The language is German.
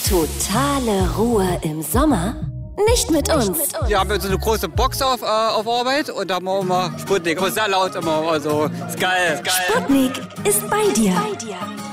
Totale Ruhe im Sommer? Nicht mit uns. Wir haben so eine große Box auf Arbeit und da haben wir immer Sputnik. Aber sehr laut immer, also ist geil. Sputnik ist bei dir.